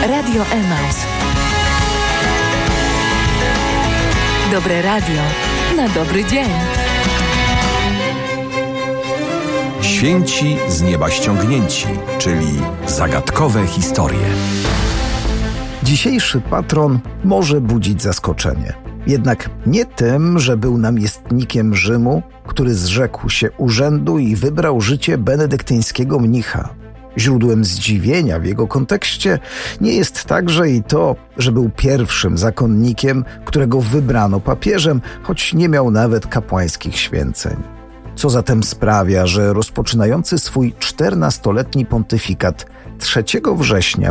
Radio Emaus. Dobre radio na dobry dzień. Święci z nieba ściągnięci, czyli zagadkowe historie. Dzisiejszy patron może budzić zaskoczenie. Jednak nie tym, że był namiestnikiem Rzymu, który zrzekł się urzędu i wybrał życie benedyktyńskiego mnicha. Źródłem zdziwienia w jego kontekście nie jest także i to, że był pierwszym zakonnikiem, którego wybrano papieżem, choć nie miał nawet kapłańskich święceń. Co zatem sprawia, że rozpoczynający swój 14-letni pontyfikat 3 września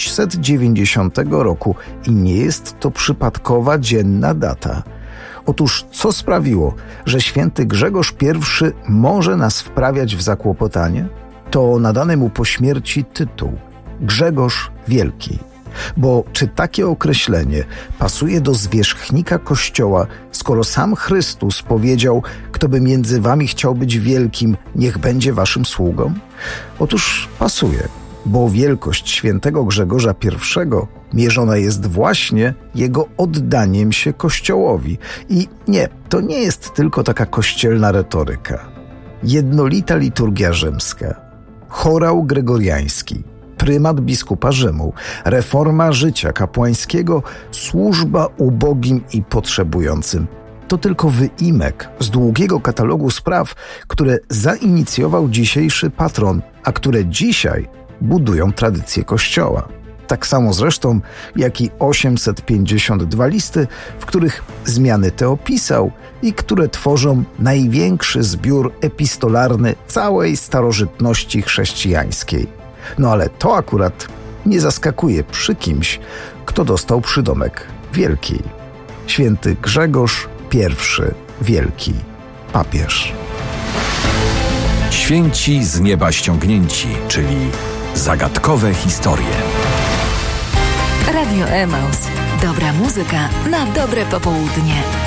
590 roku i nie jest to przypadkowa dzienna data. Otóż co sprawiło, że święty Grzegorz I może nas wprawiać w zakłopotanie? To nadany mu po śmierci tytuł Grzegorz Wielki. Bo czy takie określenie pasuje do zwierzchnika Kościoła, skoro sam Chrystus powiedział: kto by między wami chciał być wielkim, niech będzie waszym sługą? Otóż pasuje, bo wielkość świętego Grzegorza I mierzona jest właśnie jego oddaniem się Kościołowi. I nie, to nie jest tylko taka kościelna retoryka. Jednolita liturgia rzymska, chorał gregoriański, prymat biskupa Rzymu, reforma życia kapłańskiego, służba ubogim i potrzebującym. To tylko wyimek z długiego katalogu spraw, które zainicjował dzisiejszy patron, a które dzisiaj budują tradycję Kościoła. Tak samo zresztą jak i 852 listy, w których zmiany te opisał i które tworzą największy zbiór epistolarny całej starożytności chrześcijańskiej. No ale to akurat nie zaskakuje przy kimś, kto dostał przydomek Wielki. Święty Grzegorz I Wielki, papież. Święci z nieba ściągnięci, czyli zagadkowe historie. Radio Emaus. Dobra muzyka na dobre popołudnie.